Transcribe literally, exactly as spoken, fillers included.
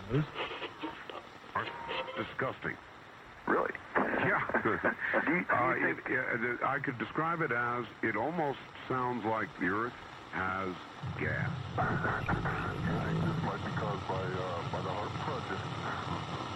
nose. Disgusting. Really? Yeah. Do you, do you Uh, think... it, it, I could describe it as it almost sounds like the Earth has gas.